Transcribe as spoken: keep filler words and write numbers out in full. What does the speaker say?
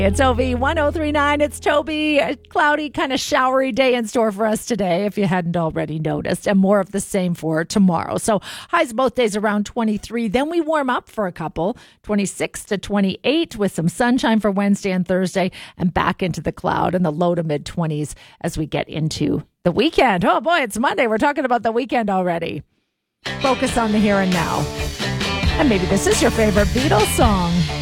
It's O V one oh three point nine. It's Toby. A cloudy, kind of showery day in store for us today, if you hadn't already noticed, and more of the same for tomorrow. So highs both days around twenty-three. Then we warm up for a couple, twenty-six to twenty-eight, with some sunshine for Wednesday and Thursday, and back into the cloud in the low to mid twenties as we get into the weekend. Oh boy, it's Monday. We're talking about the weekend already. Focus on the here and now. And maybe this is your favorite Beatles song.